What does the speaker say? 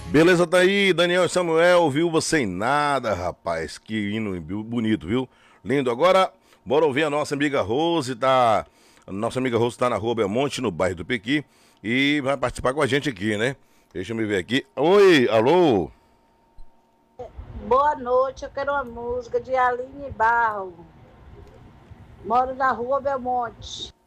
Beleza, tá aí, Daniel e Samuel, viu? Sem nada, rapaz. Que hino bonito, viu? Lindo. Agora, bora ouvir a nossa amiga Rose, tá? A nossa amiga Rose tá na Rua Belmonte, no bairro do Pequi, e vai participar com a gente aqui, né? Deixa eu me ver aqui. Oi, alô? Boa noite, eu quero uma música de Aline Barro. Moro na Rua Belmonte.